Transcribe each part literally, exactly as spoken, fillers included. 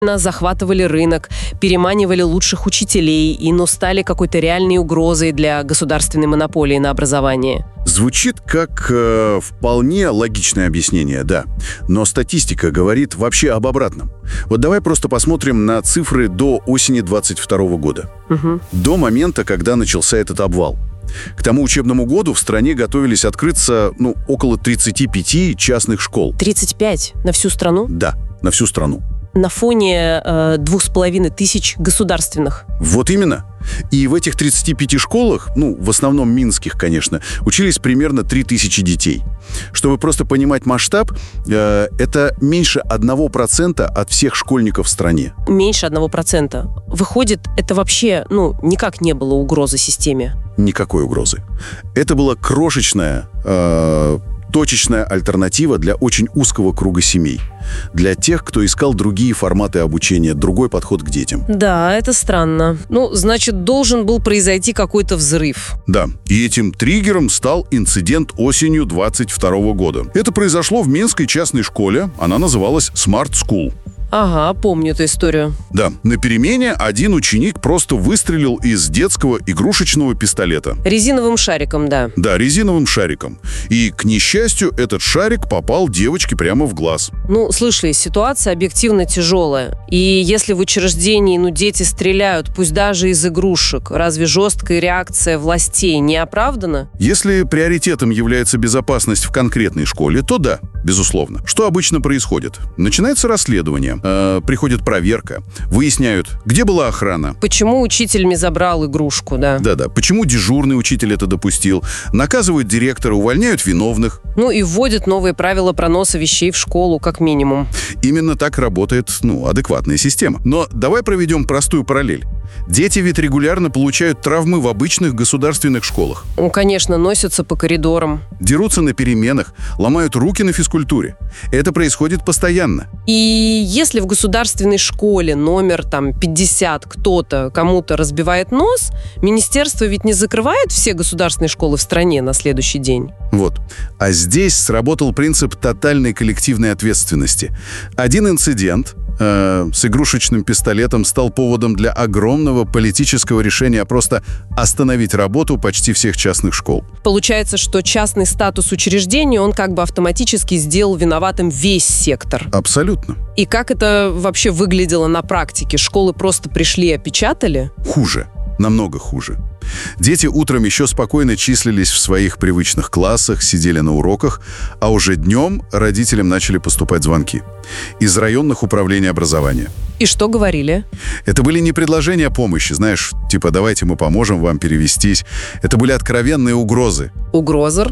захватывали рынок, переманивали лучших учителей и, ну, стали какой-то реальной угрозой для государственной монополии на образование. Звучит как э, вполне логичное объяснение, да. Но статистика говорит вообще об обратном. Вот давай просто посмотрим на цифры до осени двадцать второго года. Угу. До момента, когда начался этот обвал. К тому учебному году в стране готовились открыться, ну, около тридцати пяти частных школ. тридцать пять на всю страну? Да, на всю страну. На фоне э, двух с половиной тысяч государственных. Вот именно. И в этих тридцати пяти школах, ну, в основном минских, конечно, учились примерно три тысячи детей. Чтобы просто понимать масштаб, э, это меньше одного процента от всех школьников в стране. Меньше одного процента. Выходит, это вообще, ну, никак не было угрозы системе. Никакой угрозы. Это была крошечная, э, точечная альтернатива для очень узкого круга семей. Для тех, кто искал другие форматы обучения, другой подход к детям. Да, это странно. Ну, значит, должен был произойти какой-то взрыв. Да, и этим триггером стал инцидент осенью двадцать второго года. Это произошло в Минской частной школе, она называлась Smart School. Ага, помню эту историю. Да, на перемене один ученик просто выстрелил из детского игрушечного пистолета. Резиновым шариком, да. Да, резиновым шариком. И, к несчастью, этот шарик попал девочке прямо в глаз. Ну, слышали, ситуация объективно тяжелая. И если в учреждении, ну, дети стреляют, пусть даже из игрушек, разве жесткая реакция властей не оправдана? Если приоритетом является безопасность в конкретной школе, то да, безусловно. Что обычно происходит? Начинается расследование. Э, приходит проверка, выясняют, где была охрана. Почему учитель не забрал игрушку, да? Да-да, почему дежурный учитель это допустил, наказывают директора, увольняют виновных. Ну и вводят новые правила проноса вещей в школу, как минимум. Именно так работает, ну, адекватная система. Но давай проведем простую параллель. Дети ведь регулярно получают травмы в обычных государственных школах. Ну, конечно, носятся по коридорам. Дерутся на переменах, ломают руки на физкультуре. Это происходит постоянно. И если в государственной школе номер там пятьдесят кто-то кому-то разбивает нос, министерство ведь не закрывает все государственные школы в стране на следующий день. Вот. А здесь сработал принцип тотальной коллективной ответственности. Один инцидент э, с игрушечным пистолетом стал поводом для огромного политического решения просто остановить работу почти всех частных школ. Получается, что частный статус учреждения, он как бы автоматически сделал виноватым весь сектор. Абсолютно. И как это вообще выглядело на практике? Школы просто пришли и опечатали? Хуже. Намного хуже. Дети утром еще спокойно числились в своих привычных классах, сидели на уроках, а уже днем родителям начали поступать звонки из районных управлений образования. И что говорили? Это были не предложения помощи, знаешь, типа «давайте мы поможем вам перевестись». Это были откровенные угрозы. Угрозы?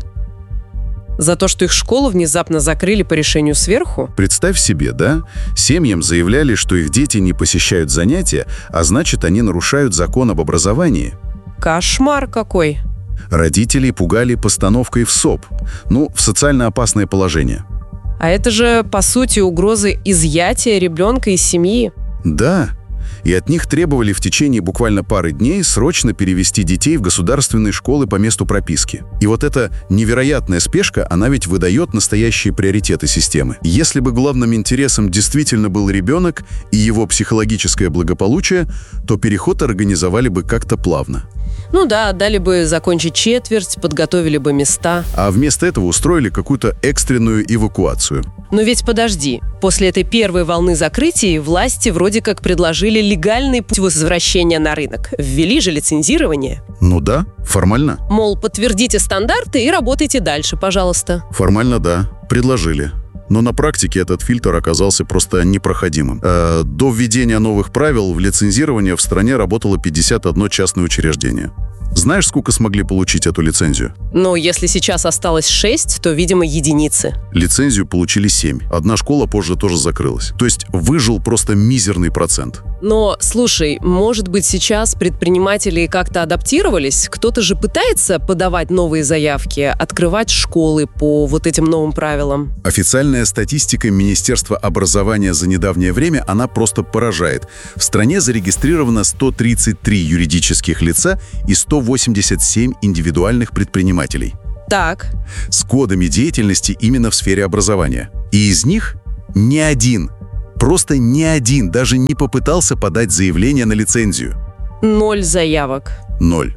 За то, что их школу внезапно закрыли по решению сверху? Представь себе, да? Семьям заявляли, что их дети не посещают занятия, а значит, они нарушают закон об образовании. Кошмар какой! Родителей пугали постановкой в СОП, ну, в социально опасное положение. А это же, по сути, угрозы изъятия ребенка из семьи. Да. И от них требовали в течение буквально пары дней срочно перевести детей в государственные школы по месту прописки. И вот эта невероятная спешка, она ведь выдает настоящие приоритеты системы. Если бы главным интересом действительно был ребенок и его психологическое благополучие, то переход организовали бы как-то плавно. Ну да, дали бы закончить четверть, подготовили бы места. А вместо этого устроили какую-то экстренную эвакуацию. Но ведь подожди, после этой первой волны закрытий власти вроде как предложили легальный путь возвращения на рынок. Ввели же лицензирование. Ну да, формально. Мол, подтвердите стандарты и работайте дальше, пожалуйста. Формально да, предложили. Но на практике этот фильтр оказался просто непроходимым. Э, до введения новых правил в лицензирование в стране работало пятьдесят одно частное учреждение. Знаешь, сколько смогли получить эту лицензию? Но если сейчас осталось шесть, то, видимо, единицы. Лицензию получили семь. Одна школа позже тоже закрылась. То есть выжил просто мизерный процент. Но, слушай, может быть, сейчас предприниматели как-то адаптировались? Кто-то же пытается подавать новые заявки, открывать школы по вот этим новым правилам? Официальная статистика Министерства образования за недавнее время, она просто поражает. В стране зарегистрировано сто тридцать три юридических лица и сто восемьдесят семь индивидуальных предпринимателей. Так. С кодами деятельности именно в сфере образования. И из них ни один Просто ни один даже не попытался подать заявление на лицензию. Ноль заявок. Ноль.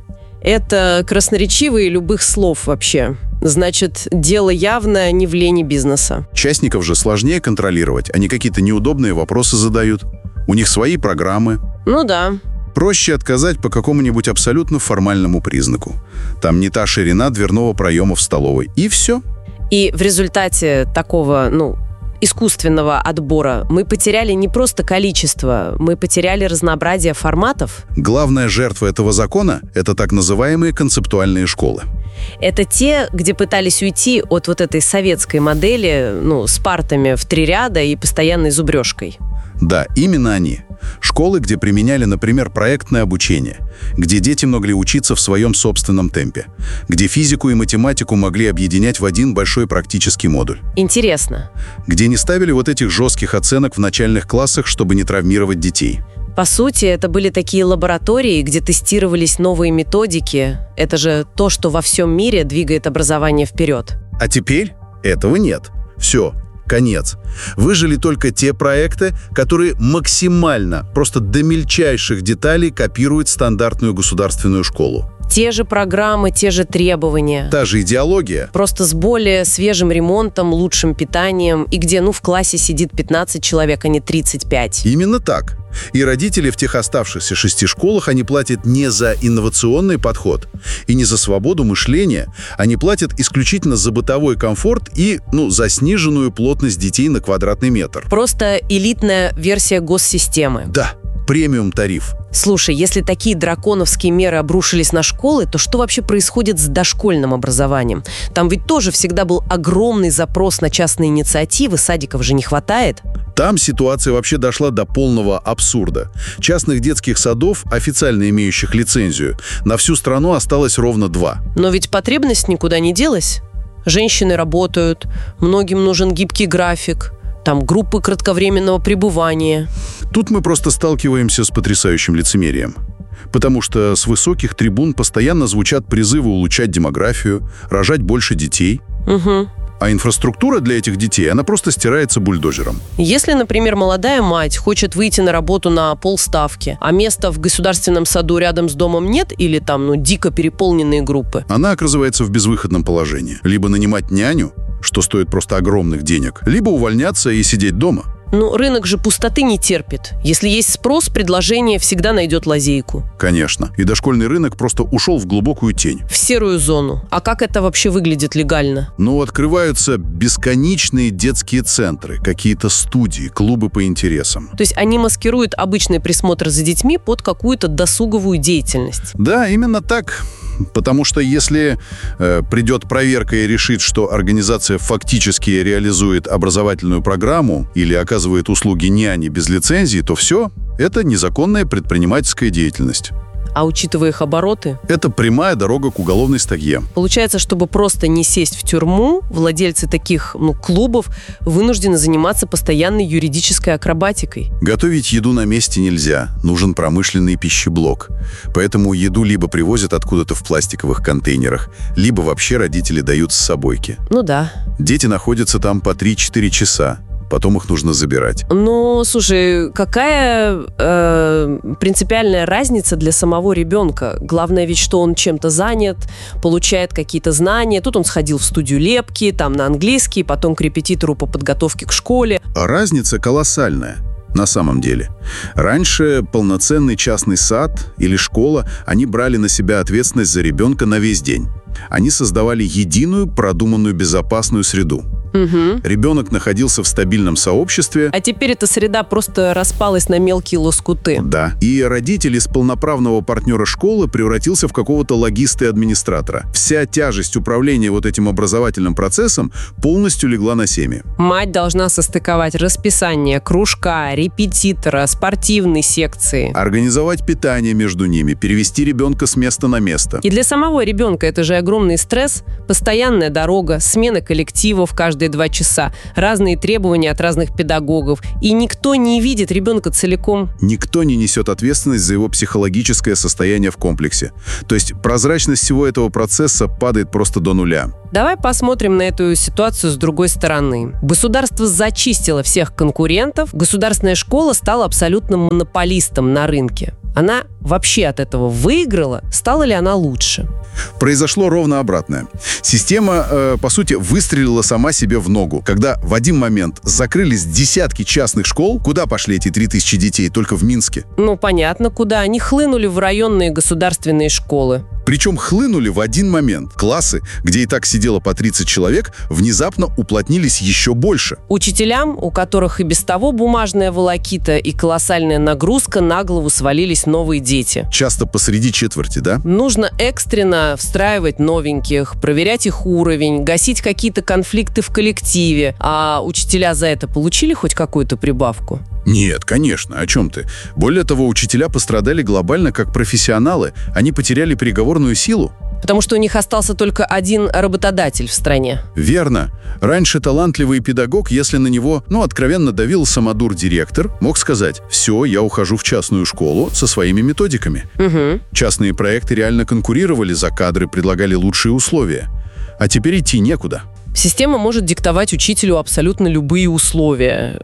Это красноречивые любых слов вообще. Значит, дело явно не в лени бизнеса. Частников же сложнее контролировать. Они какие-то неудобные вопросы задают. У них свои программы. Ну да. Проще отказать по какому-нибудь абсолютно формальному признаку. Там не та ширина дверного проема в столовой. И все. И в результате такого, ну, искусственного отбора мы потеряли не просто количество, мы потеряли разнообразие форматов. Главная жертва этого закона – это так называемые концептуальные школы. Это те, где пытались уйти от вот этой советской модели, ну, с партами в три ряда и постоянной зубрежкой. Да, именно они. Школы, где применяли, например, проектное обучение, где дети могли учиться в своем собственном темпе, где физику и математику могли объединять в один большой практический модуль. Интересно. Где не ставили вот этих жестких оценок в начальных классах, чтобы не травмировать детей. По сути, это были такие лаборатории, где тестировались новые методики. Это же то, что во всем мире двигает образование вперед. А теперь этого нет. Все. Конец. Выжили только те проекты, которые максимально, просто до мельчайших деталей копируют стандартную государственную школу. Те же программы, те же требования. Та же идеология. Просто с более свежим ремонтом, лучшим питанием, и где, ну, в классе сидит пятнадцать человек, а не тридцать пять. Именно так. И родители в тех оставшихся шести школах, они платят не за инновационный подход и не за свободу мышления, они платят исключительно за бытовой комфорт и, ну, за сниженную плотность детей на квадратный метр. Просто элитная версия госсистемы. Да, премиум-тариф. Слушай, если такие драконовские меры обрушились на школы, то что вообще происходит с дошкольным образованием? Там ведь тоже всегда был огромный запрос на частные инициативы, садиков же не хватает. Там ситуация вообще дошла до полного абсурда. Частных детских садов, официально имеющих лицензию, на всю страну осталось ровно два. Но ведь потребность никуда не делась. Женщины работают, многим нужен гибкий график, там группы кратковременного пребывания. Тут мы просто сталкиваемся с потрясающим лицемерием. Потому что с высоких трибун постоянно звучат призывы улучшать демографию, рожать больше детей. Угу. А инфраструктура для этих детей, она просто стирается бульдозером. Если, например, молодая мать хочет выйти на работу на полставки, а места в государственном саду рядом с домом нет или там, ну, дико переполненные группы, она оказывается в безвыходном положении. Либо нанимать няню, что стоит просто огромных денег, либо увольняться и сидеть дома. Ну, рынок же пустоты не терпит. Если есть спрос, предложение всегда найдет лазейку. Конечно. И дошкольный рынок просто ушел в глубокую тень. В серую зону. А как это вообще выглядит легально? Ну, открываются бесконечные детские центры, какие-то студии, клубы по интересам. То есть они маскируют обычный присмотр за детьми под какую-то досуговую деятельность. Да, именно так. Потому что если э, придет проверка и решит, что организация фактически реализует образовательную программу или оказывает услуги няни без лицензии, то все, это незаконная предпринимательская деятельность. А учитывая их обороты? Это прямая дорога к уголовной статье. Получается, чтобы просто не сесть в тюрьму, владельцы таких, ну, клубов вынуждены заниматься постоянной юридической акробатикой. Готовить еду на месте нельзя. Нужен промышленный пищеблок. Поэтому еду либо привозят откуда-то в пластиковых контейнерах, либо вообще родители дают с собойки. Ну да. Дети находятся там по три-четыре часа. Потом их нужно забирать. Но, слушай, какая э, принципиальная разница для самого ребенка? Главное ведь, что он чем-то занят, получает какие-то знания. Тут он сходил в студию лепки, там на английский, потом к репетитору по подготовке к школе. А разница колоссальная. На самом деле. Раньше полноценный частный сад или школа, они брали на себя ответственность за ребенка на весь день. Они создавали единую, продуманную, безопасную среду. Угу. Ребенок находился в стабильном сообществе. А теперь эта среда просто распалась на мелкие лоскуты. Да. И родитель из полноправного партнера школы превратился в какого-то логиста и администратора. Вся тяжесть управления вот этим образовательным процессом полностью легла на семьи. Мать должна состыковать расписание кружка, репетитора, спортивной секции. Организовать питание между ними, перевести ребенка с места на место. И для самого ребенка это же огромный стресс, постоянная дорога, смена коллективов каждый каждые два часа, разные требования от разных педагогов, и никто не видит ребенка целиком. Никто не несет ответственность за его психологическое состояние в комплексе. То есть прозрачность всего этого процесса падает просто до нуля. Давай посмотрим на эту ситуацию с другой стороны. Государство зачистило всех конкурентов, государственная школа стала абсолютным монополистом на рынке. Она вообще от этого выиграла? Стала ли она лучше? Произошло ровно обратное. Система, э, по сути, выстрелила сама себе в ногу. Когда в один момент закрылись десятки частных школ, куда пошли эти три тысячи детей? Только в Минске. Ну, понятно, куда. Они хлынули в районные государственные школы. Причем хлынули в один момент. Классы, где и так сидело по тридцать человек, внезапно уплотнились еще больше. Учителям, у которых и без того бумажная волокита и колоссальная нагрузка, на голову свалились новые дети. Часто посреди четверти, да? Нужно экстренно встраивать новеньких, проверять их уровень, гасить какие-то конфликты в коллективе. А учителя за это получили хоть какую-то прибавку? Нет, конечно, о чем ты? Более того, учителя пострадали глобально как профессионалы. Они потеряли переговорную силу. Потому что у них остался только один работодатель в стране. Верно. Раньше талантливый педагог, если на него, ну, откровенно давил самодур-директор, мог сказать: «Все, я ухожу в частную школу со своими методиками». Угу. Частные проекты реально конкурировали за кадры, предлагали лучшие условия. А теперь идти некуда. Система может диктовать учителю абсолютно любые условия,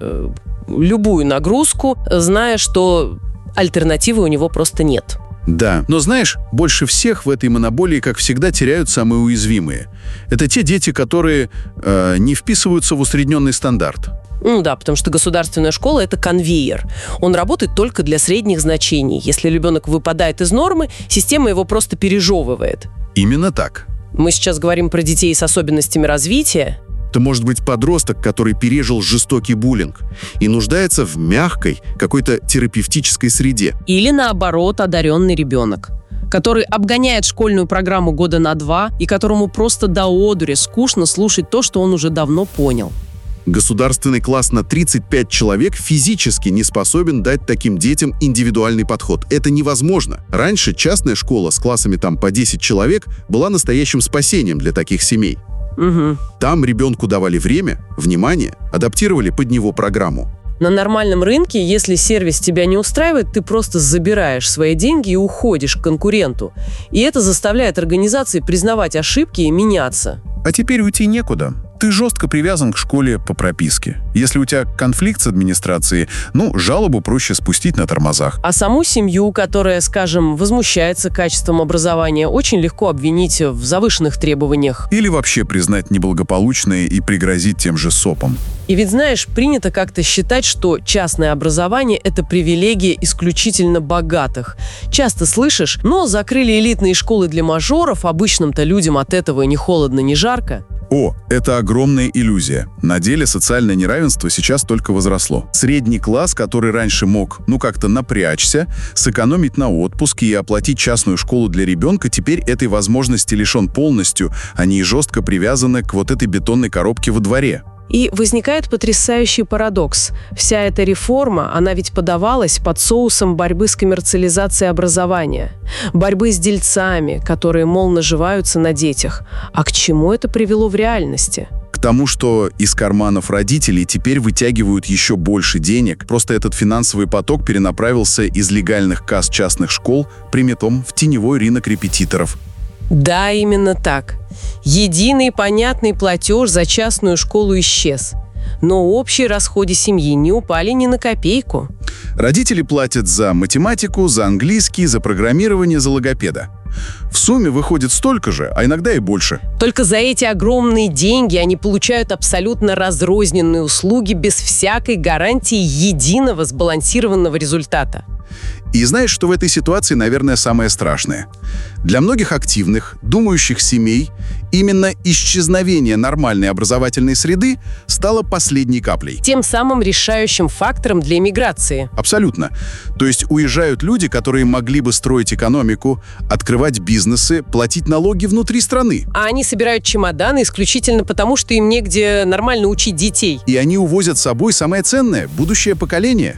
любую нагрузку, зная, что альтернативы у него просто нет. Да, но знаешь, больше всех в этой монополии, как всегда, теряют самые уязвимые. Это те дети, которые э, не вписываются в усредненный стандарт. Ну да, потому что государственная школа – это конвейер. Он работает только для средних значений. Если ребенок выпадает из нормы, система его просто пережевывает. Именно так. Мы сейчас говорим про детей с особенностями развития. Это может быть подросток, который пережил жестокий буллинг и нуждается в мягкой, какой-то терапевтической среде. Или, наоборот, одаренный ребенок, который обгоняет школьную программу года на два и которому просто до одури скучно слушать то, что он уже давно понял. Государственный класс на тридцать пять человек физически не способен дать таким детям индивидуальный подход. Это невозможно. Раньше частная школа с классами там по десять человек была настоящим спасением для таких семей. Угу. Там ребенку давали время, внимание, адаптировали под него программу. На нормальном рынке, если сервис тебя не устраивает, ты просто забираешь свои деньги и уходишь к конкуренту. И это заставляет организации признавать ошибки и меняться. А теперь уйти некуда. Ты жестко привязан к школе по прописке. Если у тебя конфликт с администрацией, ну, жалобу проще спустить на тормозах. А саму семью, которая, скажем, возмущается качеством образования, очень легко обвинить в завышенных требованиях. Или вообще признать неблагополучное и пригрозить тем же сопом. И ведь, знаешь, принято как-то считать, что частное образование – это привилегия исключительно богатых. Часто слышишь: но закрыли элитные школы для мажоров, обычным-то людям от этого ни холодно, ни жарко. О, это огромная иллюзия. На деле социальное неравенство сейчас только возросло. Средний класс, который раньше мог, ну, как-то напрячься, сэкономить на отпуске и оплатить частную школу для ребенка, теперь этой возможности лишен полностью. Они жестко привязаны к вот этой бетонной коробке во дворе. И возникает потрясающий парадокс. Вся эта реформа, она ведь подавалась под соусом борьбы с коммерциализацией образования, борьбы с дельцами, которые, мол, наживаются на детях. А к чему это привело в реальности? К тому, что из карманов родителей теперь вытягивают еще больше денег. Просто этот финансовый поток перенаправился из легальных касс частных школ прямиком в теневой рынок репетиторов. Да, именно так. Единый понятный платеж за частную школу исчез. Но общие расходы семьи не упали ни на копейку. Родители платят за математику, за английский, за программирование, за логопеда. В сумме выходит столько же, а иногда и больше. Только за эти огромные деньги они получают абсолютно разрозненные услуги без всякой гарантии единого сбалансированного результата. И знаешь, что в этой ситуации, наверное, самое страшное? Для многих активных, думающих семей именно исчезновение нормальной образовательной среды стало последней каплей. Тем самым решающим фактором для эмиграции. Абсолютно. То есть уезжают люди, которые могли бы строить экономику, открывать бизнесы, платить налоги внутри страны. А они собирают чемоданы исключительно потому, что им негде нормально учить детей. И они увозят с собой самое ценное – будущее поколение.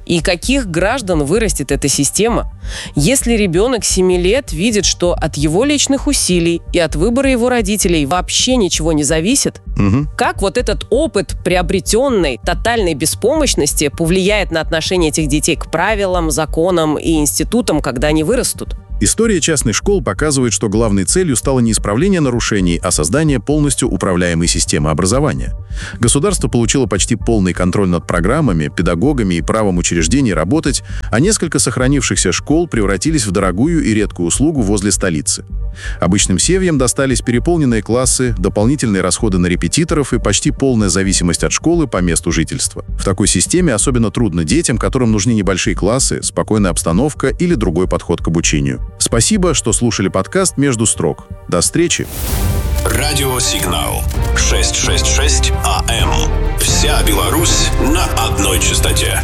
И каких граждан вырастет эта система? Если ребенок семи лет видит, что от его личных усилий и от выбора его родителей вообще ничего не зависит, угу. как вот этот опыт приобретенной тотальной беспомощности повлияет на отношение этих детей к правилам, законам и институтам, когда они вырастут? История частных школ показывает, что главной целью стало не исправление нарушений, а создание полностью управляемой системы образования. Государство получило почти полный контроль над программами, педагогами и правом учреждений работать, а несколько сохранившихся школ превратились в дорогую и редкую услугу возле столицы. Обычным семьям достались переполненные классы, дополнительные расходы на репетиторов и почти полная зависимость от школы по месту жительства. В такой системе особенно трудно детям, которым нужны небольшие классы, спокойная обстановка или другой подход к обучению. Спасибо, что слушали подкаст «Между строк». До встречи! Радиосигнал шестьсот шестьдесят шесть АМ. Вся Беларусь на одной частоте.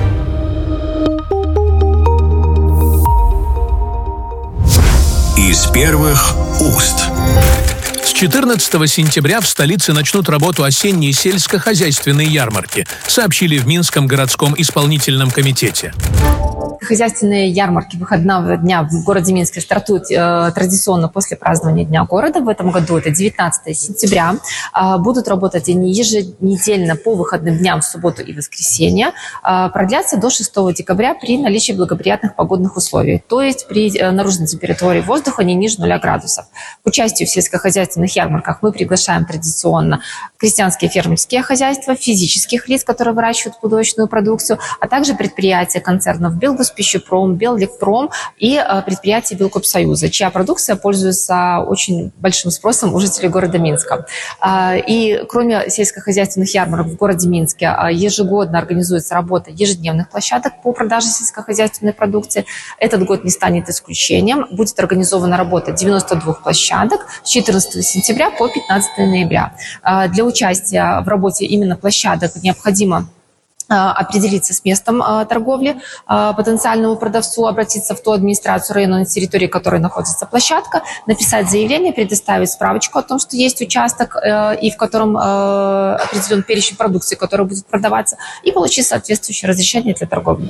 Из первых уст. С четырнадцатого сентября в столице начнут работу осенние сельскохозяйственные ярмарки, сообщили в Минском городском исполнительном комитете. Хозяйственные ярмарки выходного дня в городе Минске стартуют э, традиционно после празднования Дня города. В этом году это девятнадцатого сентября. Э, будут работать они еженедельно по выходным дням в субботу и воскресенье. Э, продлятся до шестого декабря при наличии благоприятных погодных условий, то есть при э, наружной температуре воздуха не ниже нуля градусов. К участию в сельскохозяйственных ярмарках мы приглашаем традиционно крестьянские фермерские хозяйства, физических лиц, которые выращивают плодовочную продукцию, а также предприятия концернов Белгоспищепром, Беллекпром и э, предприятия Белкопсоюза, чья продукция пользуется очень большим спросом у жителей города Минска. Э, и кроме сельскохозяйственных ярмарок в городе Минске э, ежегодно организуется работа ежедневных площадок по продаже сельскохозяйственной продукции. Этот год не станет исключением. Будет организована работа девяноста двух площадок с четырнадцатого сентября по пятнадцатого ноября. Э, для участия в работе именно площадок необходимо определиться с местом э, торговли э, потенциальному продавцу, обратиться в ту администрацию района, на территории которой находится площадка, написать заявление, предоставить справочку о том, что есть участок э, и в котором э, определен перечень продукции, которая будет продаваться, и получить соответствующее разрешение для торговли.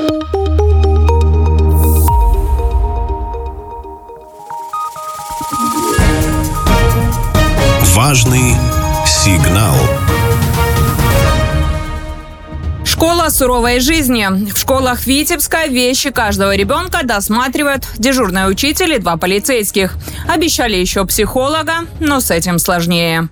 Важный сигнал. Школа суровой жизни. В школах Витебска вещи каждого ребенка досматривают дежурный учитель и два полицейских. Обещали еще психолога, но с этим сложнее.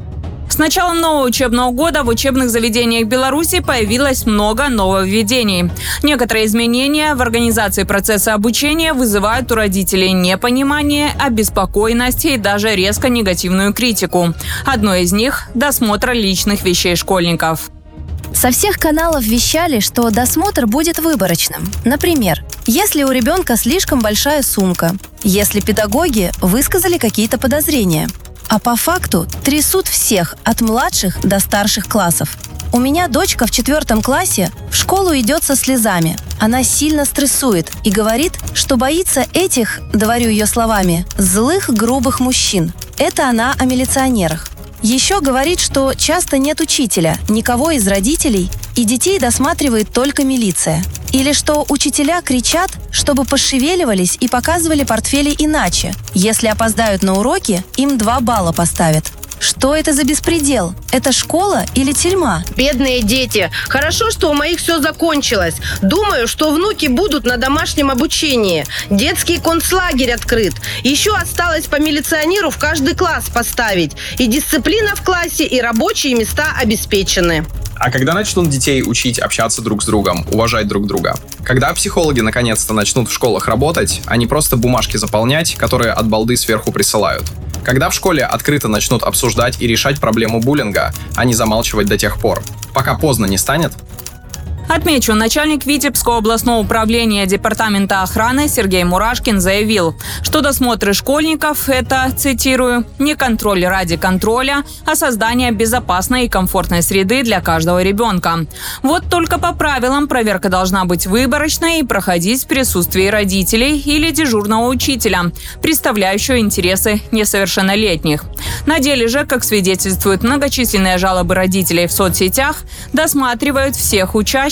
С началом нового учебного года в учебных заведениях Беларуси появилось много нововведений. Некоторые изменения в организации процесса обучения вызывают у родителей непонимание, обеспокоенность и даже резко негативную критику. Одно из них – досмотр личных вещей школьников. Со всех каналов вещали, что досмотр будет выборочным. Например, если у ребенка слишком большая сумка, если педагоги высказали какие-то подозрения. А по факту трясут всех, от младших до старших классов. У меня дочка в четвертом классе в школу идет со слезами. Она сильно стрессует и говорит, что боится этих, говорю ее словами, злых, грубых мужчин. Это она о милиционерах. Еще говорит, что часто нет учителя, никого из родителей, и детей досматривает только милиция. Или что учителя кричат, чтобы пошевеливались и показывали портфели иначе. Если опоздают на уроки, им два балла поставят. Что это за беспредел? Это школа или тюрьма? Бедные дети. Хорошо, что у моих все закончилось. Думаю, что внуки будут на домашнем обучении. Детский концлагерь открыт. Еще осталось по милиционеру в каждый класс поставить. И дисциплина в классе, и рабочие места обеспечены. А когда начнут детей учить общаться друг с другом, уважать друг друга? Когда психологи наконец-то начнут в школах работать, а не просто бумажки заполнять, которые от балды сверху присылают? Когда в школе открыто начнут обсуждать и решать проблему буллинга, а не замалчивать до тех пор, пока поздно не станет? Отмечу, начальник Витебского областного управления Департамента охраны Сергей Мурашкин заявил, что досмотры школьников – это, цитирую, «не контроль ради контроля, а создание безопасной и комфортной среды для каждого ребенка». Вот только по правилам проверка должна быть выборочной и проходить в присутствии родителей или дежурного учителя, представляющего интересы несовершеннолетних. На деле же, как свидетельствуют многочисленные жалобы родителей в соцсетях, досматривают всех учащихся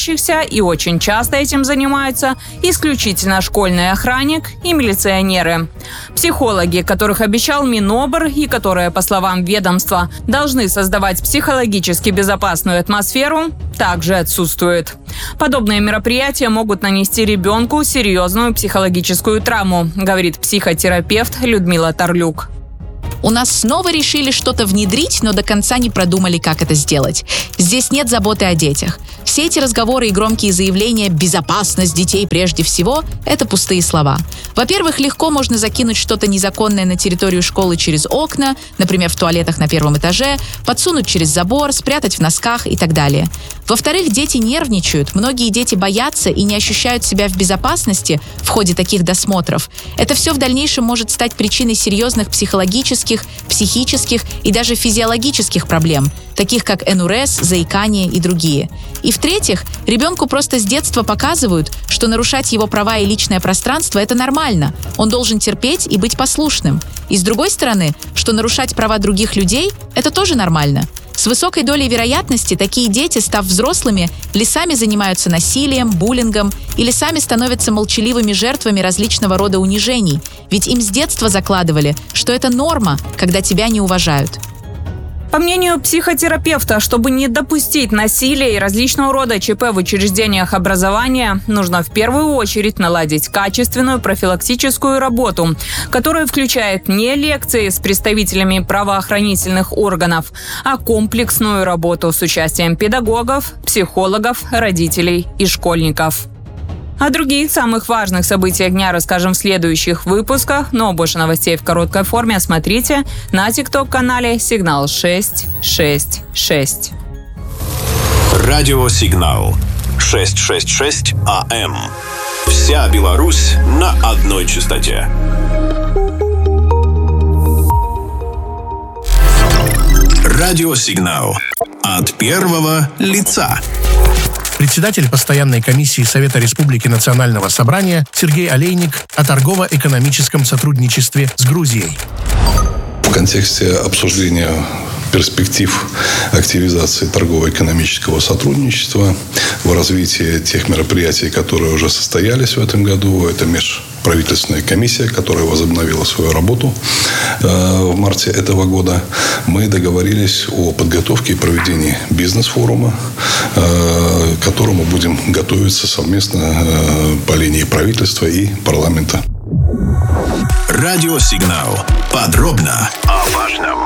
учащихся, и очень часто этим занимаются исключительно школьный охранник и милиционеры. Психологи, которых обещал Минобр и которые, по словам ведомства, должны создавать психологически безопасную атмосферу, также отсутствуют. Подобные мероприятия могут нанести ребенку серьезную психологическую травму, говорит психотерапевт Людмила Тарлюк. У нас снова решили что-то внедрить, но до конца не продумали, как это сделать. Здесь нет заботы о детях. Все эти разговоры и громкие заявления «безопасность детей прежде всего» — это пустые слова. Во-первых, легко можно закинуть что-то незаконное на территорию школы через окна, например, в туалетах на первом этаже, подсунуть через забор, спрятать в носках и так далее. Во-вторых, дети нервничают, многие дети боятся и не ощущают себя в безопасности в ходе таких досмотров. Это все в дальнейшем может стать причиной серьезных психологических, психических и даже физиологических проблем, таких как эн эр эс, заикание и другие. И в-третьих, ребенку просто с детства показывают, что нарушать его права и личное пространство – это нормально. Он должен терпеть и быть послушным. И с другой стороны, что нарушать права других людей – это тоже нормально. С высокой долей вероятности такие дети, став взрослыми, или сами занимаются насилием, буллингом, или сами становятся молчаливыми жертвами различного рода унижений, ведь им с детства закладывали, что это норма, когда тебя не уважают. По мнению психотерапевта, чтобы не допустить насилия и различного рода ЧП в учреждениях образования, нужно в первую очередь наладить качественную профилактическую работу, которая включает не лекции с представителями правоохранительных органов, а комплексную работу с участием педагогов, психологов, родителей и школьников. О других самых важных событиях дня расскажем в следующих выпусках, но больше новостей в короткой форме смотрите на тикток-канале «Сигнал шесть шесть шесть». Радио «Сигнал» шестьсот шестьдесят шесть А М. Вся Беларусь на одной частоте. Радио «Сигнал» от первого лица. Председатель постоянной комиссии Совета Республики Национального собрания Сергей Олейник о торгово-экономическом сотрудничестве с Грузией. В контексте обсуждения перспектив активизации торгово-экономического сотрудничества в развитии тех мероприятий, которые уже состоялись в этом году. Это межправительственная комиссия, которая возобновила свою работу в марте этого года. Мы договорились о подготовке и проведении бизнес-форума, к которому будем готовиться совместно по линии правительства и парламента. Радио «Сигнал». Подробно о важном.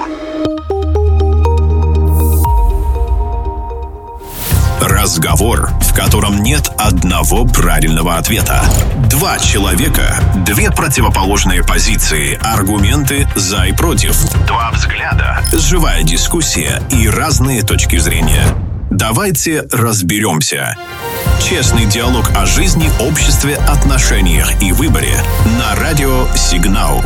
Разговор, в котором нет одного правильного ответа. Два человека, две противоположные позиции, аргументы за и против. Два взгляда, живая дискуссия и разные точки зрения. Давайте разберемся. Честный диалог о жизни, обществе, отношениях и выборе на радио «Сигнал».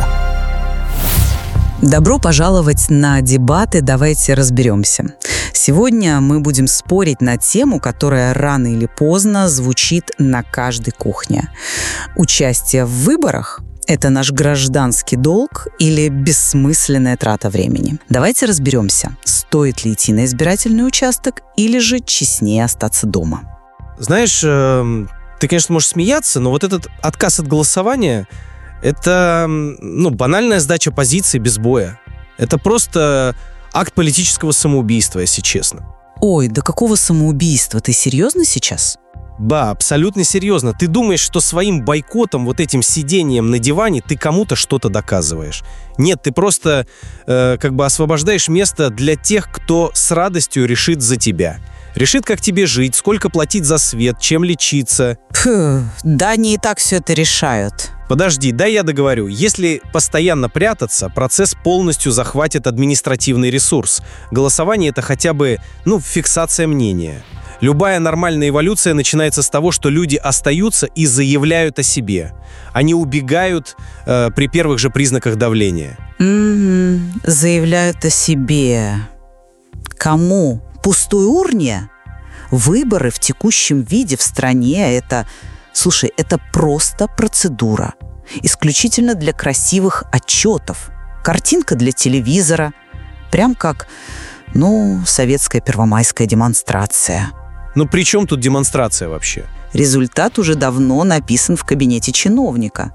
Добро пожаловать на дебаты «Давайте разберемся». Сегодня мы будем спорить на тему, которая рано или поздно звучит на каждой кухне. Участие в выборах – это наш гражданский долг или бессмысленная трата времени? Давайте разберемся, стоит ли идти на избирательный участок или же честнее остаться дома. Знаешь, ты, конечно, можешь смеяться, но вот этот отказ от голосования – это, ну, банальная сдача позиции без боя. Это просто акт политического самоубийства, если честно. Ой, да какого самоубийства? Ты серьезно сейчас? Да, абсолютно серьезно. Ты думаешь, что своим бойкотом, вот этим сидением на диване ты кому-то что-то доказываешь? Нет, ты просто э, как бы освобождаешь место для тех, кто с радостью решит за тебя. Решит, как тебе жить, сколько платить за свет, чем лечиться. Фу, да они и так все это решают. Подожди, дай я договорю. Если постоянно прятаться, процесс полностью захватит административный ресурс. Голосование — это хотя бы, ну, фиксация мнения. Любая нормальная эволюция начинается с того, что люди остаются и заявляют о себе. Они убегают э, при первых же признаках давления. Mm-hmm. Заявляют о себе. Кому? Пустой урне? Выборы в текущем виде в стране – это, слушай, это просто процедура. Исключительно для красивых отчетов. Картинка для телевизора. Прям как, ну, советская первомайская демонстрация. Ну при чем тут демонстрация вообще? Результат уже давно написан в кабинете чиновника.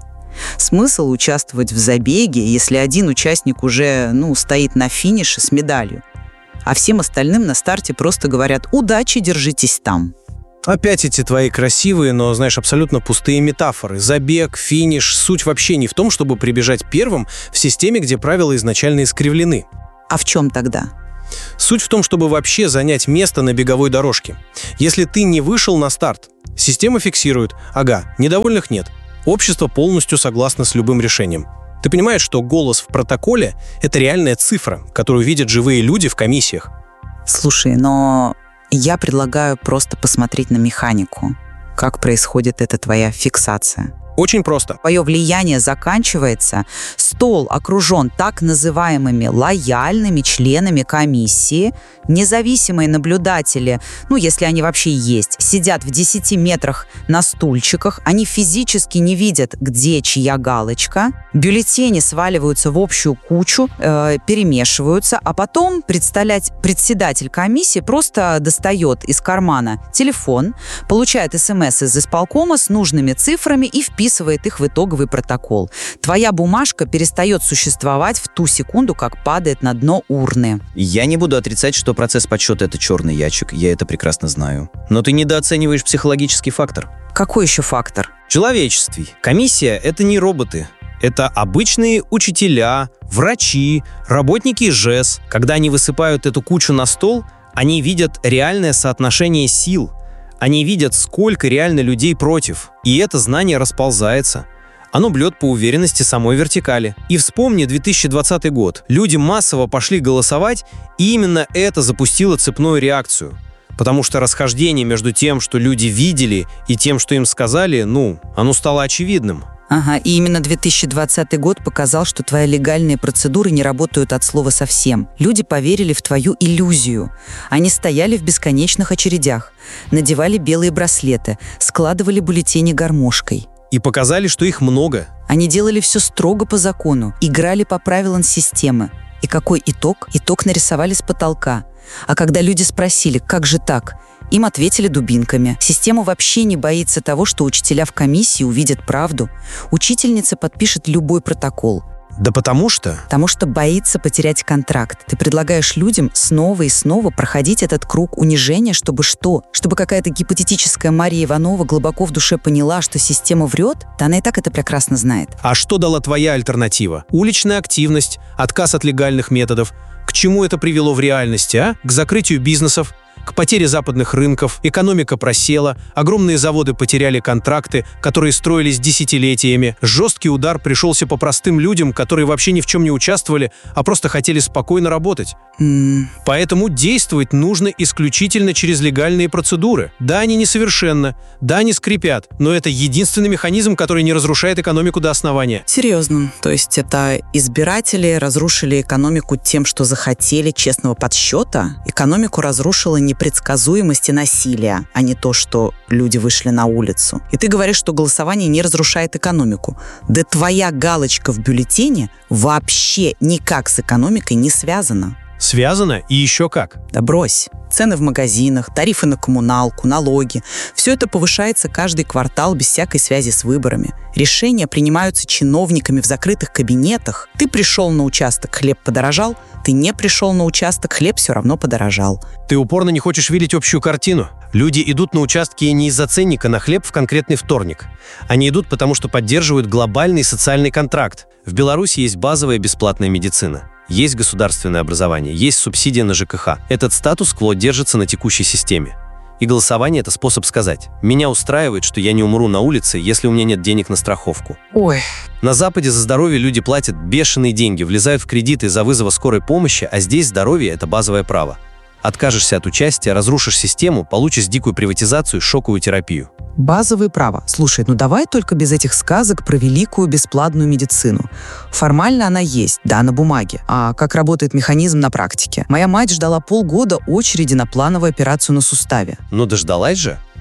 Смысл участвовать в забеге, если один участник уже, ну, стоит на финише с медалью, а всем остальным на старте просто говорят «удачи, держитесь там». Опять эти твои красивые, но, знаешь, абсолютно пустые метафоры. Забег, финиш. Суть вообще не в том, чтобы прибежать первым в системе, где правила изначально искривлены. А в чем тогда? Суть в том, чтобы вообще занять место на беговой дорожке. Если ты не вышел на старт, система фиксирует: ага, недовольных нет. Общество полностью согласно с любым решением. Ты понимаешь, что голос в протоколе — это реальная цифра, которую видят живые люди в комиссиях? Слушай, но я предлагаю просто посмотреть на механику. Как происходит эта твоя фиксация? Очень просто. Твое влияние заканчивается, стол окружен так называемыми лояльными членами комиссии, независимые наблюдатели, ну, если они вообще есть, сидят в десяти метрах на стульчиках, они физически не видят, где чья галочка, бюллетени сваливаются в общую кучу, э, перемешиваются, а потом представлять председатель комиссии просто достает из кармана телефон, получает смс из исполкома с нужными цифрами и вписывает их в итоговый протокол. Твоя бумажка перестает существовать в ту секунду, как падает на дно урны. Я не буду отрицать, что процесс подсчета — это черный ящик, я это прекрасно знаю. Но ты недооцениваешь психологический фактор. Какой еще фактор? Человеческий. Комиссия — это не роботы. Это обычные учителя, врачи, работники ЖЭС. Когда они высыпают эту кучу на стол, они видят реальное соотношение сил. Они видят, сколько реально людей против, и это знание расползается. Оно бьет по уверенности самой вертикали. И вспомни две тысячи двадцатый год. Люди массово пошли голосовать, и именно это запустило цепную реакцию. Потому что расхождение между тем, что люди видели, и тем, что им сказали, ну, оно стало очевидным. Ага, и именно две тысячи двадцатый год показал, что твои легальные процедуры не работают от слова совсем. Люди поверили в твою иллюзию. Они стояли в бесконечных очередях, надевали белые браслеты, складывали бюллетени гармошкой. И показали, что их много. Они делали все строго по закону, играли по правилам системы. И какой итог? Итог нарисовали с потолка. А когда люди спросили, как же так, им ответили дубинками. Система вообще не боится того, что учителя в комиссии увидят правду. Учительница подпишет любой протокол. Да потому что... Потому что боится потерять контракт. Ты предлагаешь людям снова и снова проходить этот круг унижения, чтобы что? Чтобы какая-то гипотетическая Мария Иванова глубоко в душе поняла, что система врет? Да она и так это прекрасно знает. А что дала твоя альтернатива? Уличная активность, отказ от легальных методов. К чему это привело в реальности, а? К закрытию бизнесов, к потере западных рынков, экономика просела, огромные заводы потеряли контракты, которые строились десятилетиями. Жесткий удар пришелся по простым людям, которые вообще ни в чем не участвовали, а просто хотели спокойно работать. Mm. Поэтому действовать нужно исключительно через легальные процедуры. Да, они несовершенны, да, они скрипят, но это единственный механизм, который не разрушает экономику до основания. Серьезно? То есть это избиратели разрушили экономику тем, что захотели честного подсчета? Экономику разрушила непредсказуемость и насилие, а не то, что люди вышли на улицу. И ты говоришь, что голосование не разрушает экономику. Да твоя галочка в бюллетене вообще никак с экономикой не связана. Связано и еще как. Да брось. Цены в магазинах, тарифы на коммуналку, налоги. Все это повышается каждый квартал без всякой связи с выборами. Решения принимаются чиновниками в закрытых кабинетах. Ты пришел на участок, хлеб подорожал. Ты не пришел на участок, хлеб все равно подорожал. Ты упорно не хочешь видеть общую картину. Люди идут на участки не из-за ценника на хлеб в конкретный вторник. Они идут, потому что поддерживают глобальный социальный контракт. В Беларуси есть базовая бесплатная медицина. Есть государственное образование, есть субсидия на ЖКХ. Этот статус-кво держится на текущей системе. И голосование – это способ сказать: меня устраивает, что я не умру на улице, если у меня нет денег на страховку. Ой. На Западе за здоровье люди платят бешеные деньги, влезают в кредиты из-за вызова скорой помощи, а здесь здоровье – это базовое право. Откажешься от участия, разрушишь систему, получишь дикую приватизацию и шоковую терапию. Базовые права. Слушай, ну давай только без этих сказок про великую бесплатную медицину. Формально она есть, да, на бумаге. А как работает механизм на практике? Моя мать ждала полгода очереди на плановую операцию на суставе. Ну дождалась же.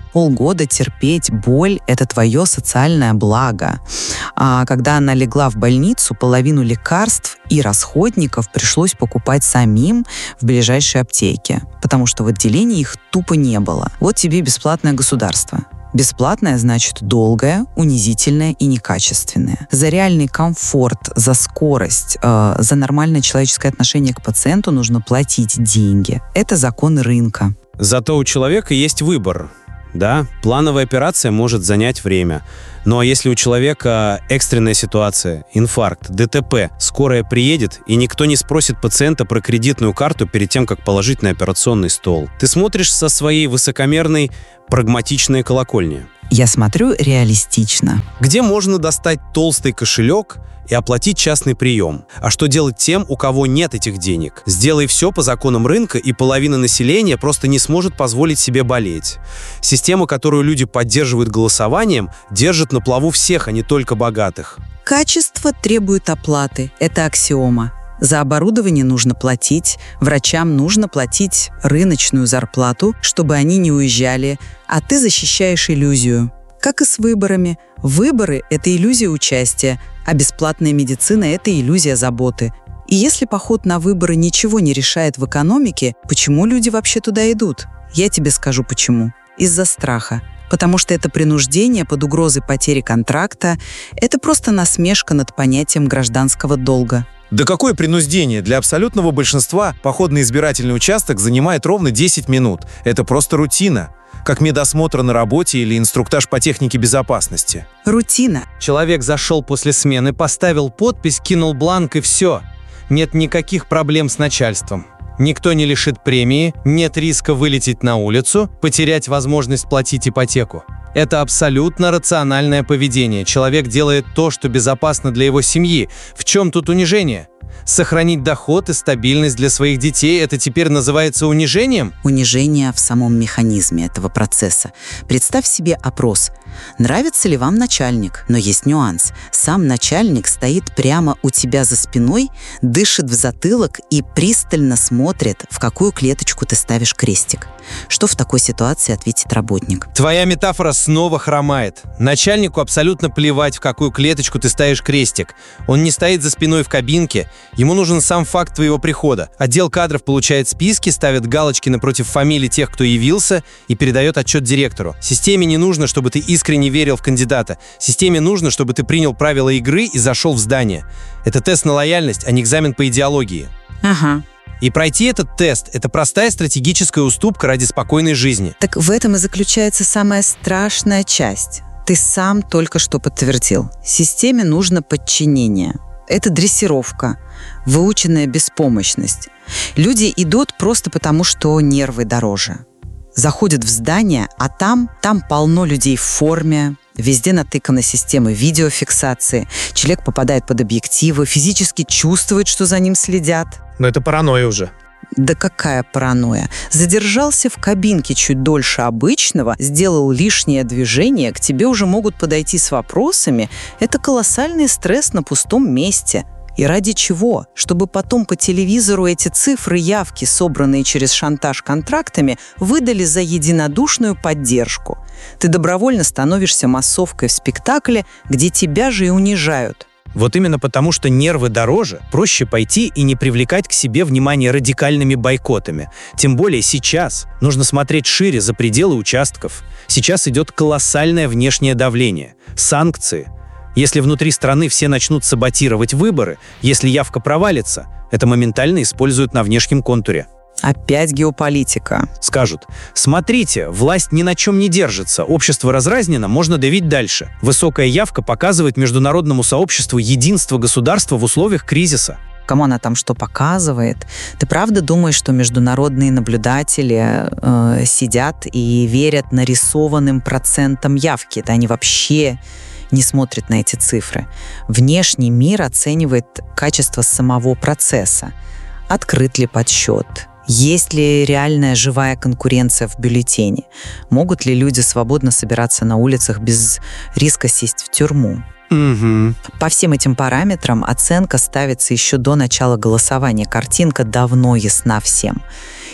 Полгода терпеть боль – это твое социальное благо. А когда она легла в больницу, половину лекарств и расходников пришлось покупать самим в ближайшей аптеке, потому что в отделении их тупо не было. Вот тебе бесплатное государство. Бесплатное значит долгое, унизительное и некачественное. За реальный комфорт, за скорость, э, за нормальное человеческое отношение к пациенту нужно платить деньги. Это закон рынка. Зато у человека есть выбор. Да, плановая операция может занять время. Ну а если у человека экстренная ситуация, инфаркт, ДТП, скорая приедет, и никто не спросит пациента про кредитную карту перед тем, как положить на операционный стол. Ты смотришь со своей высокомерной, прагматичной колокольни. Я смотрю реалистично. Где можно достать толстый кошелек и оплатить частный прием? А что делать тем, у кого нет этих денег? Сделай все по законам рынка, и половина населения просто не сможет позволить себе болеть. Система, которую люди поддерживают голосованием, держит на плаву всех, а не только богатых. Качество требует оплаты. Это аксиома. За оборудование нужно платить, врачам нужно платить рыночную зарплату, чтобы они не уезжали, а ты защищаешь иллюзию. Как и с выборами. Выборы – это иллюзия участия, а бесплатная медицина – это иллюзия заботы. И если поход на выборы ничего не решает в экономике, почему люди вообще туда идут? Я тебе скажу почему. Из-за страха. Потому что это принуждение под угрозой потери контракта, это просто насмешка над понятием гражданского долга. Да какое принуждение? Для абсолютного большинства поход на избирательный участок занимает ровно десять минут. Это просто рутина. Как медосмотр на работе или инструктаж по технике безопасности. Рутина. Человек зашел после смены, поставил подпись, кинул бланк и все. Нет никаких проблем с начальством. Никто не лишит премии, нет риска вылететь на улицу, потерять возможность платить ипотеку. Это абсолютно рациональное поведение. Человек делает то, что безопасно для его семьи. В чем тут унижение? Сохранить доход и стабильность для своих детей – это теперь называется унижением? Унижение в самом механизме этого процесса. Представь себе опрос. Нравится ли вам начальник? Но есть нюанс. Сам начальник стоит прямо у тебя за спиной, дышит в затылок и пристально смотрит, в какую клеточку ты ставишь крестик. Что в такой ситуации ответит работник? Твоя метафора снова хромает. Начальнику абсолютно плевать, в какую клеточку ты ставишь крестик. Он не стоит за спиной в кабинке. Ему нужен сам факт твоего прихода. Отдел кадров получает списки, ставит галочки напротив фамилий тех, кто явился, и передает отчет директору. Системе не нужно, чтобы ты искренне верил в кандидата. Системе нужно, чтобы ты принял правила игры и зашел в здание. Это тест на лояльность, а не экзамен по идеологии. Ага. И пройти этот тест – это простая стратегическая уступка ради спокойной жизни. Так в этом и заключается самая страшная часть. Ты сам только что подтвердил. Системе нужно подчинение. Это дрессировка, выученная беспомощность. Люди идут просто потому, что нервы дороже. Заходят в здание, а там, там полно людей в форме, везде натыканы системы видеофиксации. Человек попадает под объективы, физически чувствует, что за ним следят. Но это паранойя уже. Да какая паранойя? Задержался в кабинке чуть дольше обычного, сделал лишнее движение, к тебе уже могут подойти с вопросами. Это колоссальный стресс на пустом месте. И ради чего? Чтобы потом по телевизору эти цифры явки, собранные через шантаж контрактами, выдали за единодушную поддержку. Ты добровольно становишься массовкой в спектакле, где тебя же и унижают. Вот именно потому, что нервы дороже, проще пойти и не привлекать к себе внимание радикальными бойкотами. Тем более сейчас нужно смотреть шире, за пределы участков. Сейчас идет колоссальное внешнее давление, санкции. Если внутри страны все начнут саботировать выборы, если явка провалится, это моментально используют на внешнем контуре. Опять геополитика. Скажут: смотрите, власть ни на чем не держится, общество разразнено, можно давить дальше. Высокая явка показывает международному сообществу единство государства в условиях кризиса. Кому она там что показывает? Ты правда думаешь, что международные наблюдатели э, сидят и верят нарисованным процентам явки? Да они вообще не смотрят на эти цифры. Внешний мир оценивает качество самого процесса. Открыт ли подсчет? Есть ли реальная живая конкуренция в бюллетене? Могут ли люди свободно собираться на улицах без риска сесть в тюрьму? Угу. По всем этим параметрам оценка ставится еще до начала голосования. Картинка давно ясна всем.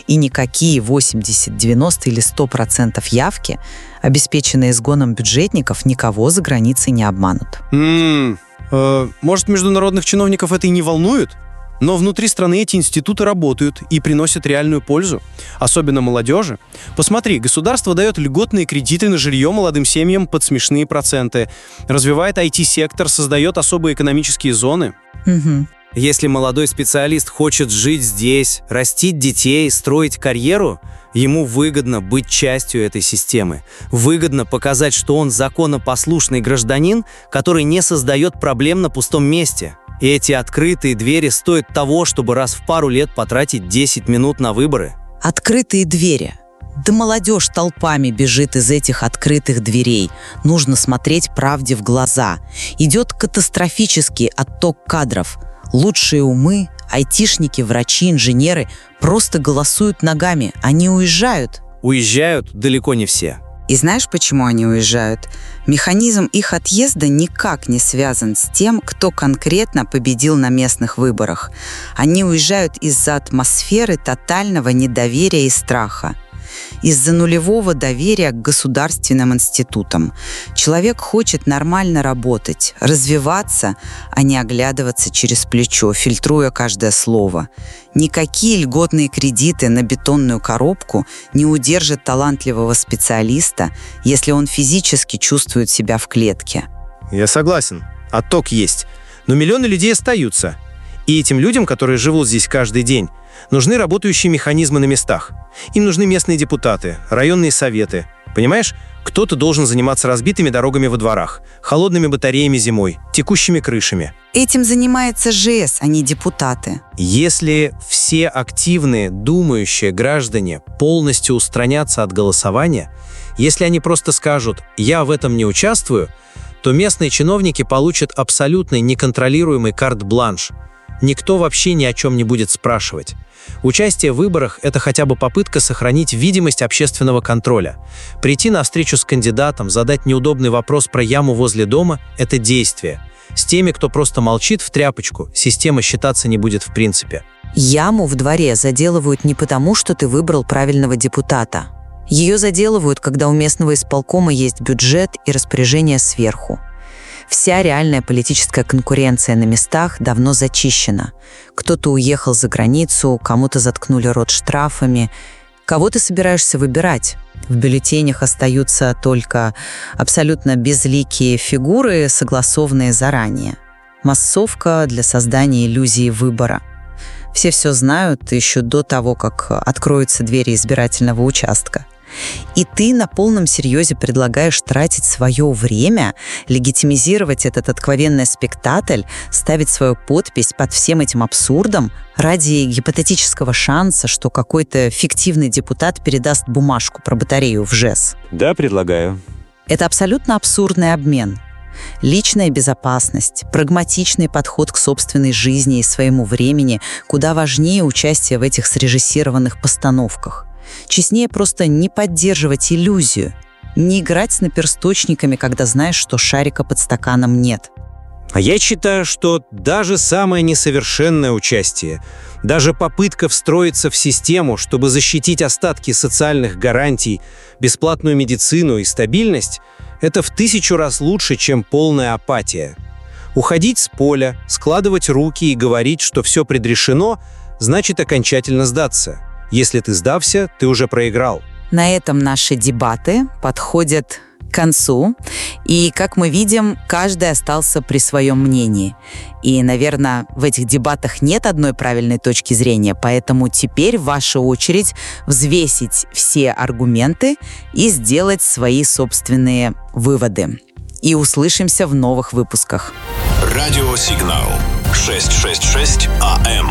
И никакие восемьдесят, девяносто или сто процентов явки, обеспеченные изгоном бюджетников, никого за границей не обманут. М-м, э, может, международных чиновников это и не волнует? Но внутри страны эти институты работают и приносят реальную пользу, особенно молодежи. Посмотри, государство дает льготные кредиты на жилье молодым семьям под смешные проценты, развивает ай ти-сектор, создает особые экономические зоны. Угу. Если молодой специалист хочет жить здесь, растить детей, строить карьеру, ему выгодно быть частью этой системы. Выгодно показать, что он законопослушный гражданин, который не создает проблем на пустом месте. И эти открытые двери стоят того, чтобы раз в пару лет потратить десять минут на выборы. Открытые двери. Да молодежь толпами бежит из этих открытых дверей. Нужно смотреть правде в глаза. Идет катастрофический отток кадров. Лучшие умы, айтишники, врачи, инженеры просто голосуют ногами. Они уезжают. Уезжают далеко не все. И знаешь, почему они уезжают? Механизм их отъезда никак не связан с тем, кто конкретно победил на местных выборах. Они уезжают из-за атмосферы тотального недоверия и страха. Из-за нулевого доверия к государственным институтам. Человек хочет нормально работать, развиваться, а не оглядываться через плечо, фильтруя каждое слово. Никакие льготные кредиты на бетонную коробку не удержат талантливого специалиста, если он физически чувствует себя в клетке. Я согласен. Отток есть. Но миллионы людей остаются. И этим людям, которые живут здесь каждый день, нужны работающие механизмы на местах. Им нужны местные депутаты, районные советы. Понимаешь, кто-то должен заниматься разбитыми дорогами во дворах, холодными батареями зимой, текущими крышами. Этим занимается ЖЭС, а не депутаты. Если все активные, думающие граждане полностью устранятся от голосования, если они просто скажут «я в этом не участвую», то местные чиновники получат абсолютно неконтролируемый карт-бланш. Никто вообще ни о чем не будет спрашивать. Участие в выборах – это хотя бы попытка сохранить видимость общественного контроля. Прийти на встречу с кандидатом, задать неудобный вопрос про яму возле дома – это действие. С теми, кто просто молчит в тряпочку, система считаться не будет в принципе. Яму в дворе заделывают не потому, что ты выбрал правильного депутата. Ее заделывают, когда у местного исполкома есть бюджет и распоряжение сверху. Вся реальная политическая конкуренция на местах давно зачищена. Кто-то уехал за границу, кому-то заткнули рот штрафами. Кого ты собираешься выбирать? В бюллетенях остаются только абсолютно безликие фигуры, согласованные заранее. Массовка для создания иллюзии выбора. Все все знают еще до того, как откроются двери избирательного участка. И ты на полном серьезе предлагаешь тратить свое время, легитимизировать этот откровенный спектакль, ставить свою подпись под всем этим абсурдом ради гипотетического шанса, что какой-то фиктивный депутат передаст бумажку про батарею в ЖЭС. Да, предлагаю. Это абсолютно абсурдный обмен. Личная безопасность, прагматичный подход к собственной жизни и своему времени куда важнее участия в этих срежиссированных постановках. Честнее просто не поддерживать иллюзию, не играть с наперсточниками, когда знаешь, что шарика под стаканом нет. А я считаю, что даже самое несовершенное участие, даже попытка встроиться в систему, чтобы защитить остатки социальных гарантий, бесплатную медицину и стабильность, это в тысячу раз лучше, чем полная апатия. Уходить с поля, складывать руки и говорить, что все предрешено, значит окончательно сдаться. Если ты сдався, ты уже проиграл. На этом наши дебаты подходят к концу. И, как мы видим, каждый остался при своем мнении. И, наверное, в этих дебатах нет одной правильной точки зрения, поэтому теперь ваша очередь взвесить все аргументы и сделать свои собственные выводы. И услышимся в новых выпусках. Радиосигнал шестьсот шестьдесят шесть АМ.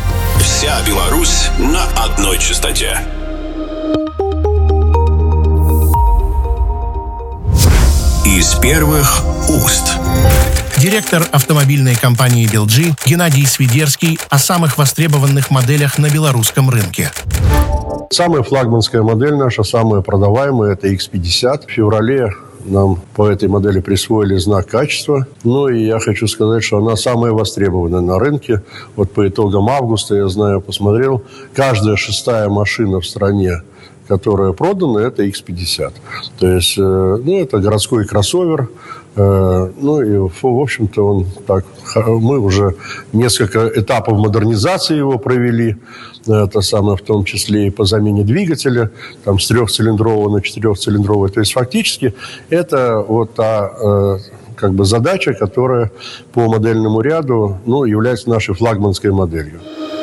Вся Беларусь на одной частоте. Из первых уст. Директор автомобильной компании эл джи Геннадий Свидерский о самых востребованных моделях на белорусском рынке. Самая флагманская модель наша, самая продаваемая, это икс пятьдесят. В феврале нам по этой модели присвоили знак качества. Ну и я хочу сказать, что она самая востребованная на рынке. Вот по итогам августа, я знаю, посмотрел, каждая шестая машина в стране, которая продана, это икс пятьдесят. То есть, ну, это городской кроссовер. Ну и, в общем-то, он так... Мы уже несколько этапов модернизации его провели. Это самое, в том числе и по замене двигателя, там, с трехцилиндрового на четырехцилиндровый. То есть, фактически, это вот та... как бы задача, которая по модельному ряду, ну, является нашей флагманской моделью.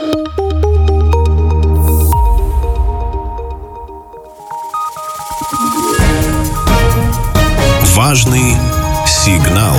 Важный сигнал.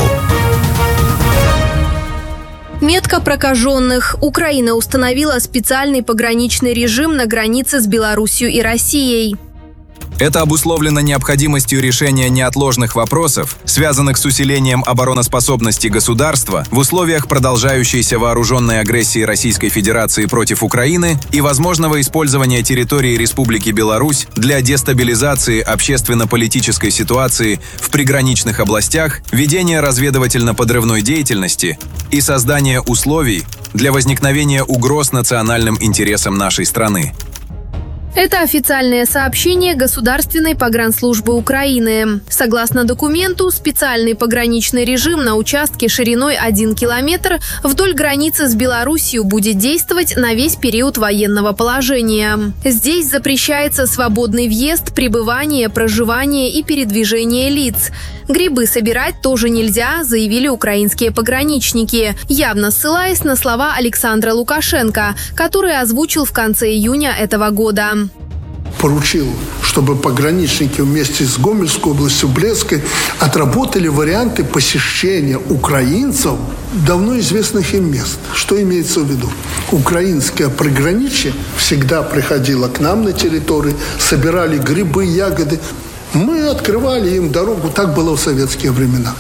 Метка прокаженных. Украина установила специальный пограничный режим на границе с Белоруссией и Россией. Это обусловлено необходимостью решения неотложных вопросов, связанных с усилением обороноспособности государства в условиях продолжающейся вооруженной агрессии Российской Федерации против Украины и возможного использования территории Республики Беларусь для дестабилизации общественно-политической ситуации в приграничных областях, ведения разведывательно-подрывной деятельности и создания условий для возникновения угроз национальным интересам нашей страны. Это официальное сообщение Государственной погранслужбы Украины. Согласно документу, специальный пограничный режим на участке шириной один километр вдоль границы с Белоруссией будет действовать на весь период военного положения. Здесь запрещается свободный въезд, пребывание, проживание и передвижение лиц. Грибы собирать тоже нельзя, заявили украинские пограничники, явно ссылаясь на слова Александра Лукашенко, который озвучил в конце июня этого года. Поручил, чтобы пограничники вместе с Гомельской областью, Брестской отработали варианты посещения украинцев давно известных им мест. Что имеется в виду? Украинское приграничье всегда приходило к нам на территорию, собирали грибы, ягоды. Мы открывали им дорогу, так было в советские времена.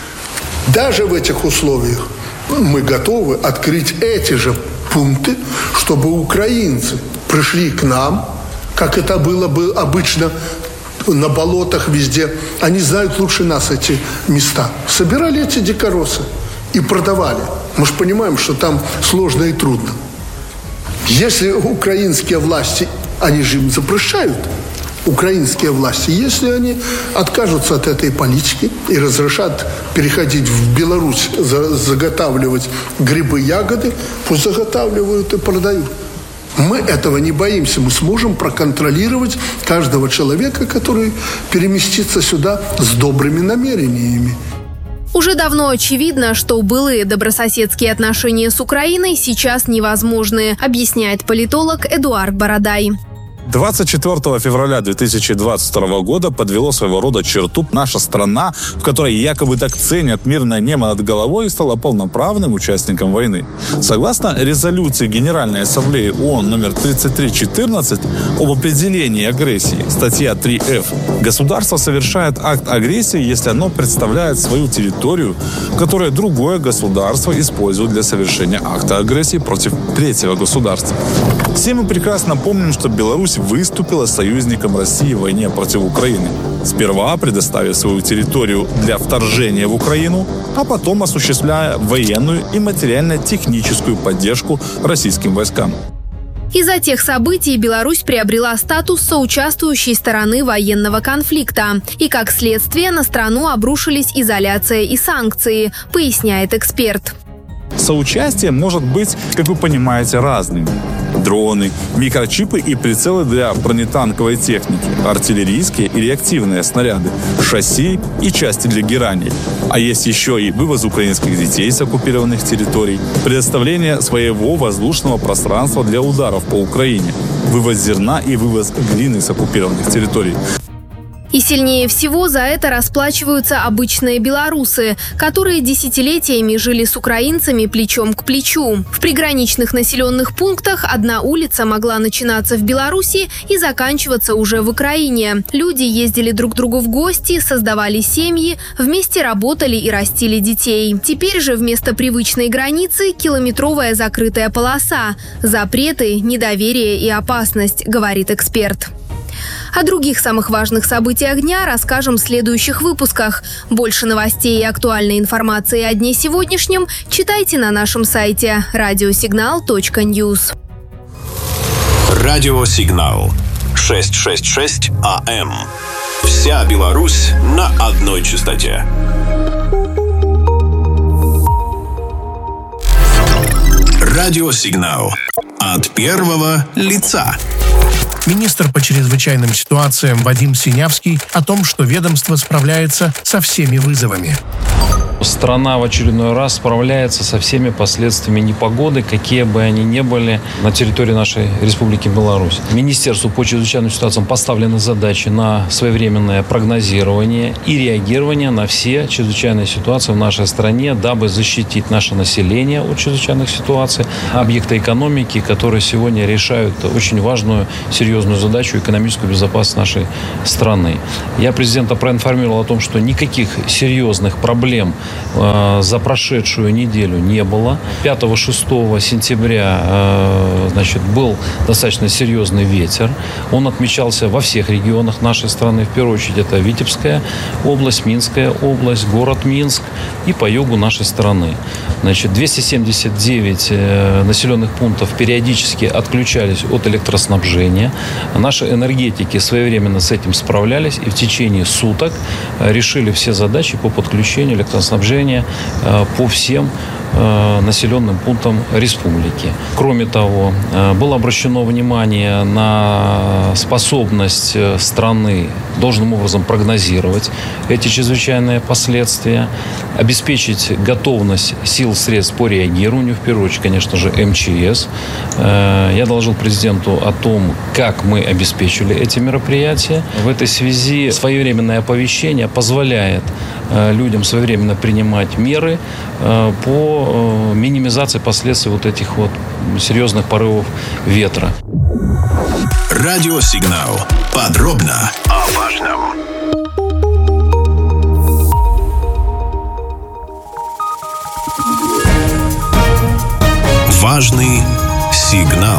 Даже в этих условиях мы готовы открыть эти же пункты, чтобы украинцы пришли к нам, как это было бы обычно на болотах везде. Они знают лучше нас эти места. Собирали эти дикоросы и продавали. Мы же понимаем, что там сложно и трудно. Если украинские власти, они же им запрещают, украинские власти, если они откажутся от этой политики и разрешат переходить в Беларусь, за, заготавливать грибы, ягоды, пусть заготавливают и продают. Мы этого не боимся. Мы сможем проконтролировать каждого человека, который переместится сюда с добрыми намерениями. Уже давно очевидно, что былые добрососедские отношения с Украиной сейчас невозможны, объясняет политолог Эдуард Бородай. двадцать четвёртого февраля две тысячи двадцать второго года подвело своего рода черту наша страна, в которой якобы так ценят мирное небо над головой, и стала полноправным участником войны. Согласно резолюции Генеральной Ассамблеи ООН номер тридцать три четырнадцать об определении агрессии, статья три эф, государство совершает акт агрессии, если оно представляет свою территорию, которую другое государство использует для совершения акта агрессии против третьего государства. Все мы прекрасно помним, что Беларусь выступила союзником России в войне против Украины, сперва предоставив свою территорию для вторжения в Украину, а потом осуществляя военную и материально-техническую поддержку российским войскам. Из-за тех событий Беларусь приобрела статус соучаствующей стороны военного конфликта. И как следствие на страну обрушились изоляция и санкции, поясняет эксперт. Соучастие может быть, как вы понимаете, разным. Дроны, микрочипы и прицелы для бронетанковой техники, артиллерийские и реактивные снаряды, шасси и части для гераний. А есть еще и вывоз украинских детей с оккупированных территорий, предоставление своего воздушного пространства для ударов по Украине, вывоз зерна и вывоз глины с оккупированных территорий. И сильнее всего за это расплачиваются обычные белорусы, которые десятилетиями жили с украинцами плечом к плечу. В приграничных населенных пунктах одна улица могла начинаться в Беларуси и заканчиваться уже в Украине. Люди ездили друг к другу в гости, создавали семьи, вместе работали и растили детей. Теперь же вместо привычной границы километровая закрытая полоса. Запреты, недоверие и опасность, говорит эксперт. О других самых важных событиях дня расскажем в следующих выпусках. Больше новостей и актуальной информации о дне сегодняшнем читайте на нашем сайте радиосигнал точка ньюс. Радиосигнал шестьсот шестьдесят шесть АМ. Вся Беларусь на одной частоте. Радиосигнал от первого лица. Министр по чрезвычайным ситуациям Вадим Синявский о том, что ведомство справляется со всеми вызовами. Страна в очередной раз справляется со всеми последствиями непогоды, какие бы они ни были на территории нашей Республики Беларусь. Министерству по чрезвычайным ситуациям поставлены задачи на своевременное прогнозирование и реагирование на все чрезвычайные ситуации в нашей стране, дабы защитить наше население от чрезвычайных ситуаций, объекты экономики, которые сегодня решают очень важную, серьезную задачу экономическую безопасность нашей страны. Я президента проинформировал о том, что никаких серьезных проблем за прошедшую неделю не было. пятого-шестого сентября значит, был достаточно серьезный ветер. Он отмечался во всех регионах нашей страны. В первую очередь это Витебская область, Минская область, город Минск и по югу нашей страны. Значит, двести семьдесят девять населенных пунктов периодически отключались от электроснабжения. Наши энергетики своевременно с этим справлялись и в течение суток решили все задачи по подключению электроснабжения по всем населенным пунктам республики. Кроме того, было обращено внимание на способность страны должным образом прогнозировать эти чрезвычайные последствия, обеспечить готовность сил, средств по реагированию, в первую очередь, конечно же, эм че эс. Я доложил президенту о том, как мы обеспечили эти мероприятия. В этой связи своевременное оповещение позволяет людям своевременно принимать меры по минимизации последствий вот этих вот серьезных порывов ветра. Радиосигнал. Подробно о важном. Важный сигнал.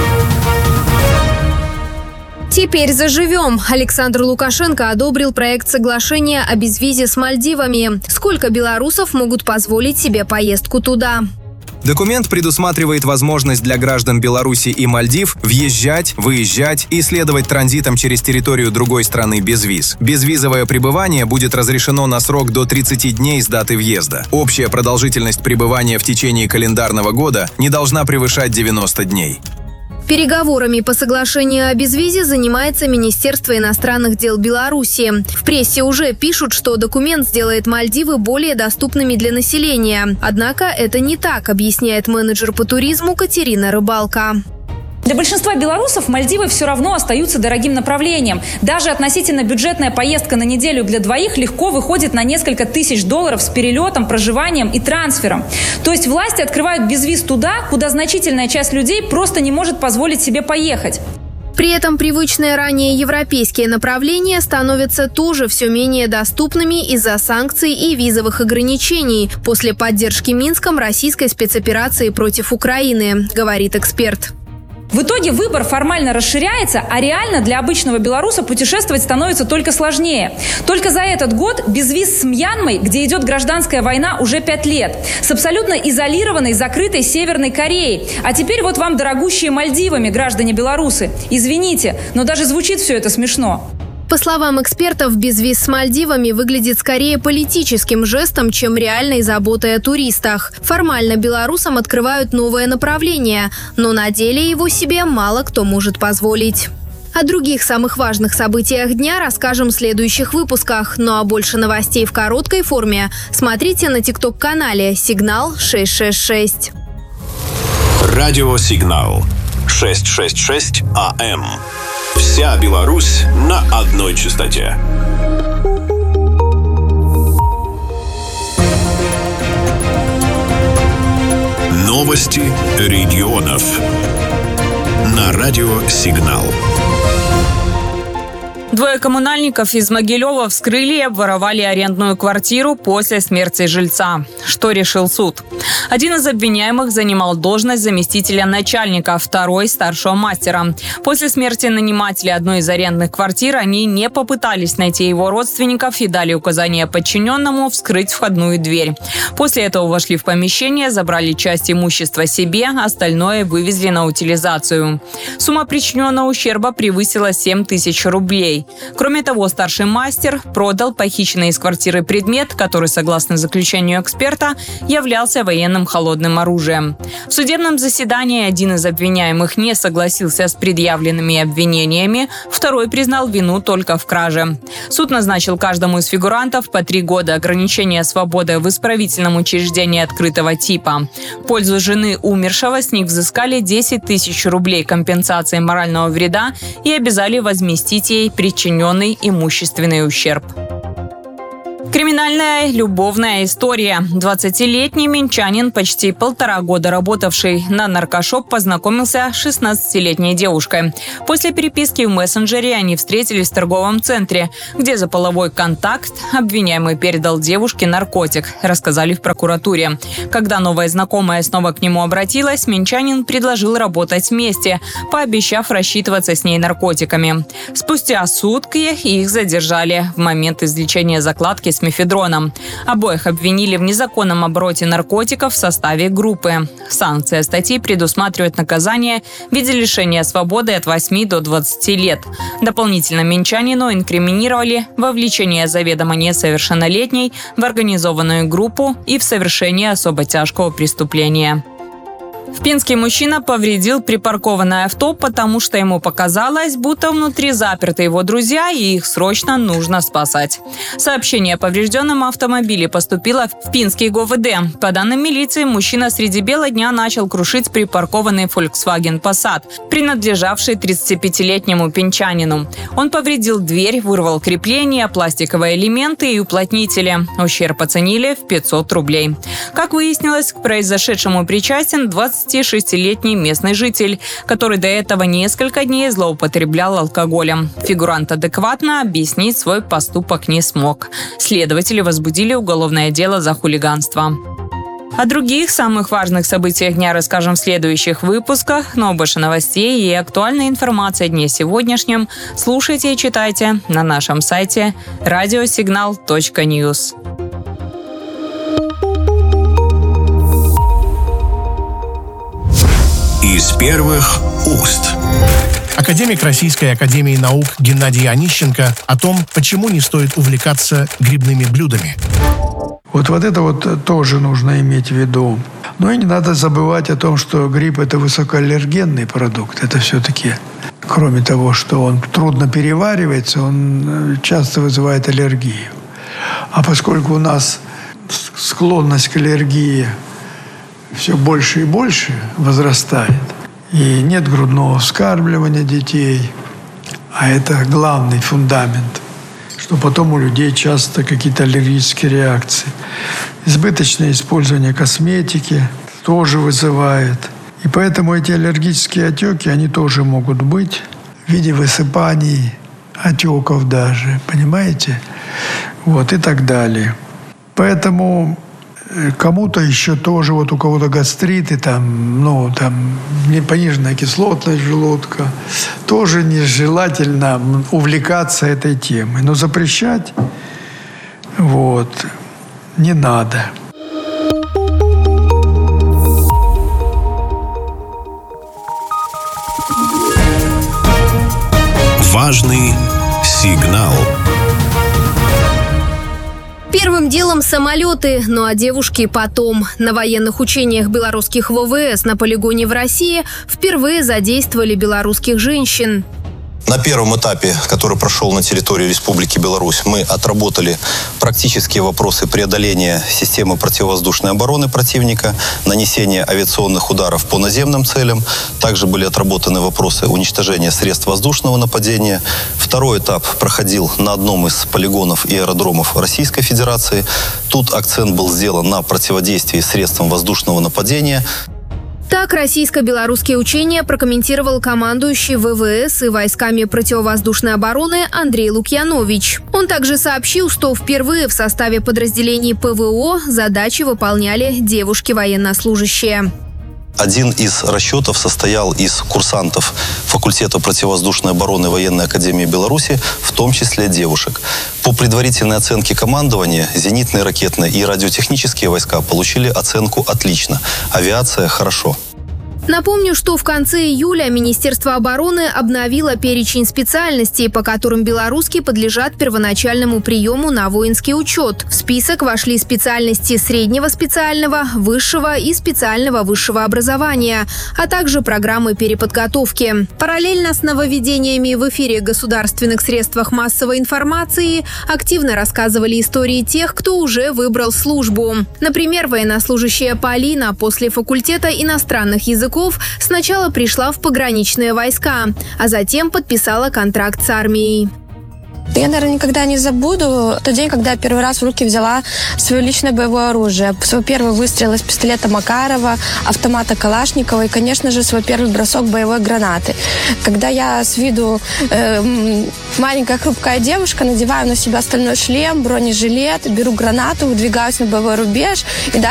Теперь заживем. Александр Лукашенко одобрил проект соглашения о безвизе с Мальдивами. Сколько белорусов могут позволить себе поездку туда? Документ предусматривает возможность для граждан Беларуси и Мальдив въезжать, выезжать и следовать транзитом через территорию другой страны без виз. Безвизовое пребывание будет разрешено на срок до тридцати дней с даты въезда. Общая продолжительность пребывания в течение календарного года не должна превышать девяносто дней. Переговорами по соглашению о безвизе занимается Министерство иностранных дел Беларуси. В прессе уже пишут, что документ сделает Мальдивы более доступными для населения. Однако это не так, объясняет менеджер по туризму Катерина Рыбалка. Для большинства белорусов Мальдивы все равно остаются дорогим направлением. Даже относительно бюджетная поездка на неделю для двоих легко выходит на несколько тысяч долларов с перелетом, проживанием и трансфером. То есть власти открывают безвиз туда, куда значительная часть людей просто не может позволить себе поехать. При этом привычные ранее европейские направления становятся тоже все менее доступными из-за санкций и визовых ограничений после поддержки Минском российской спецоперации против Украины, говорит эксперт. В итоге выбор формально расширяется, а реально для обычного белоруса путешествовать становится только сложнее. Только за этот год безвиз с Мьянмой, где идет гражданская война уже пять лет, с абсолютно изолированной, закрытой Северной Кореей. А теперь вот вам дорогущие Мальдивами, граждане белорусы. Извините, но даже звучит все это смешно. По словам экспертов, безвиз с Мальдивами выглядит скорее политическим жестом, чем реальной заботой о туристах. Формально белорусам открывают новое направление, но на деле его себе мало кто может позволить. О других самых важных событиях дня расскажем в следующих выпусках. Ну а больше новостей в короткой форме смотрите на тикток-канале «Сигнал шестьсот шестьдесят шесть». Радиосигнал шестьсот шестьдесят шесть АМ. Вся Беларусь на одной частоте. Новости регионов. На радио «Сигнал». Двое коммунальников из Могилева вскрыли и обворовали арендную квартиру после смерти жильца. Что решил суд? Один из обвиняемых занимал должность заместителя начальника, второй – старшего мастера. После смерти нанимателя одной из арендных квартир они не попытались найти его родственников и дали указание подчиненному вскрыть входную дверь. После этого вошли в помещение, забрали часть имущества себе, остальное вывезли на утилизацию. Сумма причиненного ущерба превысила семь тысяч рублей. Кроме того, старший мастер продал похищенный из квартиры предмет, который, согласно заключению эксперта, являлся военным холодным оружием. В судебном заседании один из обвиняемых не согласился с предъявленными обвинениями, второй признал вину только в краже. Суд назначил каждому из фигурантов по три года ограничения свободы в исправительном учреждении открытого типа. В пользу жены умершего с них взыскали десять тысяч рублей компенсации морального вреда и обязали возместить ей причиненный имущественный ущерб. Криминальная любовная история. двадцатилетний минчанин, почти полтора года работавший на наркошоп, познакомился с шестнадцатилетней девушкой. После переписки в мессенджере они встретились в торговом центре, где за половой контакт обвиняемый передал девушке наркотик, рассказали в прокуратуре. Когда новая знакомая снова к нему обратилась, минчанин предложил работать вместе, пообещав рассчитываться с ней наркотиками. Спустя сутки их задержали в момент извлечения закладки с мефедроном. Обоих обвинили в незаконном обороте наркотиков в составе группы. Санкция статьи предусматривает наказание в виде лишения свободы от восьми до двадцати лет. Дополнительно минчанину инкриминировали вовлечение заведомо несовершеннолетней в организованную группу и в совершении особо тяжкого преступления. В Пинске мужчина повредил припаркованное авто, потому что ему показалось, будто внутри заперты его друзья и их срочно нужно спасать. Сообщение о поврежденном автомобиле поступило в Пинский ГОВД. По данным милиции, мужчина среди бела дня начал крушить припаркованный Volkswagen Passat, принадлежавший тридцатипятилетнему пинчанину. Он повредил дверь, вырвал крепления, пластиковые элементы и уплотнители. Ущерб оценили в пятьсот рублей. Как выяснилось, к произошедшему причастен двадцатишестилетний местный житель, который до этого несколько дней злоупотреблял алкоголем. Фигурант адекватно объяснить свой поступок не смог. Следователи возбудили уголовное дело за хулиганство. О других самых важных событиях дня расскажем в следующих выпусках, но больше новостей и актуальной информации о дне сегодняшнем слушайте и читайте на нашем сайте радиосигнал точка ньюс. Из первых уст. Академик Российской академии наук Геннадий Онищенко о том, почему не стоит увлекаться грибными блюдами. Вот, вот это вот тоже нужно иметь в виду. Но и не надо забывать о том, что гриб – это высокоаллергенный продукт. Это все-таки, кроме того, что он трудно переваривается, он часто вызывает аллергию. А поскольку у нас склонность к аллергии все больше и больше возрастает, и нет грудного вскармливания детей, а это главный фундамент, что потом у людей часто какие-то аллергические реакции. Избыточное использование косметики тоже вызывает. И поэтому эти аллергические отеки, они тоже могут быть в виде высыпаний, отеков даже, понимаете? Вот и так далее. Поэтому кому-то еще тоже, вот у кого-то гастриты, там, ну, там, пониженная кислотность желудка, тоже нежелательно увлекаться этой темой. Но запрещать, вот, не надо. Важный сигнал. Первым делом самолеты, ну а девушки потом. На военных учениях белорусских ВВС на полигоне в России впервые задействовали белорусских женщин. На первом этапе, который прошел на территории Республики Беларусь, мы отработали практические вопросы преодоления системы противовоздушной обороны противника, нанесения авиационных ударов по наземным целям. Также были отработаны вопросы уничтожения средств воздушного нападения. Второй этап проходил на одном из полигонов и аэродромов Российской Федерации. Тут акцент был сделан на противодействии средствам воздушного нападения. Так российско-белорусские учения прокомментировал командующий ВВС и войсками противовоздушной обороны Андрей Лукьянович. Он также сообщил, что впервые в составе подразделений ПВО задачи выполняли девушки-военнослужащие. Один из расчетов состоял из курсантов факультета противовоздушной обороны Военной академии Беларуси, в том числе девушек. По предварительной оценке командования, зенитные, ракетные и радиотехнические войска получили оценку «отлично», авиация «хорошо». Напомню, что в конце июля Министерство обороны обновило перечень специальностей, по которым белорусские подлежат первоначальному приему на воинский учет. В список вошли специальности среднего специального, высшего и специального высшего образования, а также программы переподготовки. Параллельно с нововведениями в эфире государственных средствах массовой информации активно рассказывали истории тех, кто уже выбрал службу. Например, военнослужащая Полина после факультета иностранных языков сначала пришла в пограничные войска, а затем подписала контракт с армией. Я, наверное, никогда не забуду тот день, когда я первый раз в руки взяла свое личное боевое оружие. Свой первый выстрел из пистолета Макарова, автомата Калашникова и, конечно же, свой первый бросок боевой гранаты. Когда я с виду э, маленькая хрупкая девушка надеваю на себя стальной шлем, бронежилет, беру гранату, выдвигаюсь на боевой рубеж и дальше